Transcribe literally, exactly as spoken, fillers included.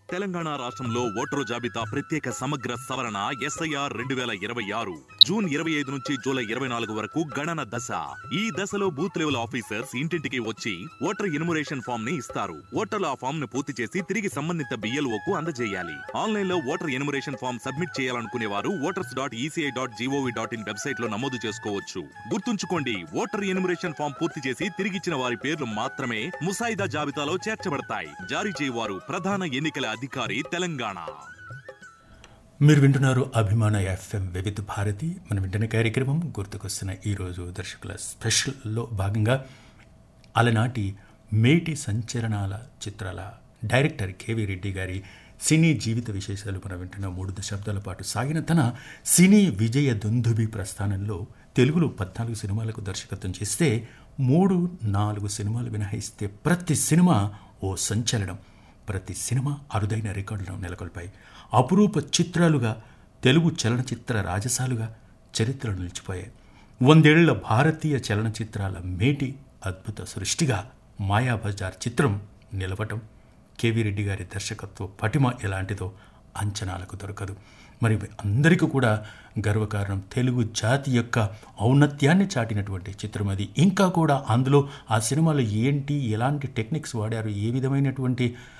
తెలంగాణ రాష్ట్రంలో ఓటరు జాబితా ప్రత్యేక సమగ్ర సవరణ ఎస్ఐఆర్ రెండు వేల ఇరవై ఆరు జూన్ ఇరవై ఐదు నుంచి జూలై ఇరవై నాలుగు వరకు గణన దశ. ఈ దశలో బూత్ లెవెల్ ఆఫీసర్స్ ఇంటింటికి వచ్చి ఓటర్ ఎన్యుమరేషన్ ఫామ్ ని ఇస్తారు. ఓటర్లు ఆ ఫామ్ ను పూర్తి చేసి తిరిగి సంబంధిత బిఎల్ఓకు అందజేయాలి. ఆన్లైన్ లో ఓటర్ ఎన్యుమరేషన్ ఫామ్ సబ్మిట్ చేయాలనుకునే వారు voters dot ECI dot GOV dot in website లో నమోదు చేసుకోవచ్చు. గుర్తుంచుకోండి, ఓటర్ ఎన్యుమరేషన్ ఫామ్ పూర్తి చేసి తిరిగిచ్చిన వారి పేర్లు మాత్రమే ముసాయిదా జాబితాలో చేర్చబడతాయి. జారీ చేయవారు ప్రధాన ఎన్నికల అధికారి, తెలంగాణ. మీరు వింటున్నారు అభిమాన ఎఫ్ఎం వివిధ భారతి. మనం వింటున్న కార్యక్రమం గుర్తుకొస్తున్న ఈరోజు దర్శకుల స్పెషల్లో భాగంగా అలనాటి మేటి సంచలనాల చిత్రాల డైరెక్టర్ కేవీ రెడ్డి గారి సినీ జీవిత విశేషాలు మనం వింటున్న మూడు దశాబ్దాల పాటు సాగిన తన సినీ విజయ దుందుబి ప్రస్థానంలో తెలుగులో పద్నాలుగు సినిమాలకు దర్శకత్వం చేస్తే మూడు నాలుగు సినిమాలు మినహాయిస్తే ప్రతి సినిమా ఓ సంచలనం. ప్రతి సినిమా అరుదైన రికార్డులను నెలకొల్పాయి. అపురూప చిత్రాలుగా తెలుగు చలనచిత్ర రాజసాలుగా చరిత్రలు నిలిచిపోయాయి. వందేళ్ల భారతీయ చలనచిత్రాల మేటి అద్భుత సృష్టిగా మాయాబజార్ చిత్రం నిలవటం, కేవీ రెడ్డి గారి దర్శకత్వ పటిమ ఎలాంటిదో అంచనాలకు దొరకదు. మరి అందరికీ కూడా గర్వకారణం. తెలుగు జాతి యొక్క ఔన్నత్యాన్ని చాటినటువంటి చిత్రం అది. ఇంకా కూడా అందులో ఆ సినిమాలో ఏంటి, ఎలాంటి టెక్నిక్స్ వాడారు, ఏ విధమైనటువంటి